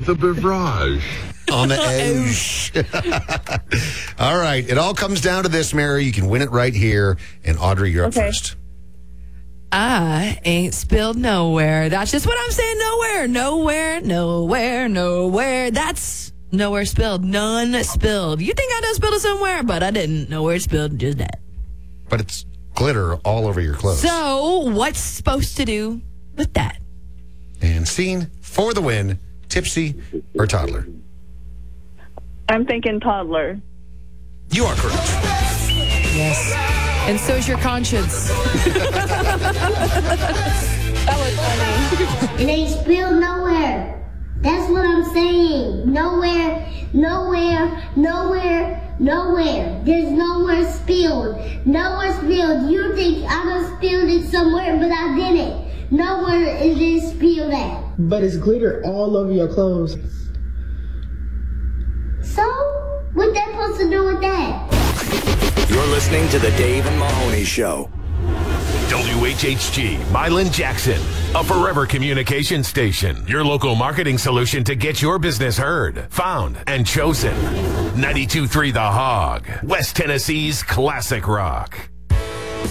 the beverage. On the edge. All right. It all comes down to this, Mary. You can win it right here. And Audrey, you're up first. I ain't spilled nowhere. That's just what I'm saying. Nowhere. That's nowhere spilled. None spilled. You think I done spilled it somewhere, but I didn't. Nowhere spilled, just that. But it's glitter all over your clothes. So, what's supposed to do with that? And scene for the win, Tipsy or Toddler? I'm thinking toddler. You are correct. Yes. And so's your conscience. That was funny. It ain't spilled nowhere. That's what I'm saying. Nowhere. There's nowhere spilled. You think I done spilled it somewhere, but I didn't. Nowhere is it spilled at. But it's glitter all over your clothes. So, what that supposed to do with that? You're listening to The Dave and Mahoney Show. WHHG, Milan Jackson, a forever communication station. Your local marketing solution to get your business heard, found, and chosen. 92.3 The Hog, West Tennessee's classic rock.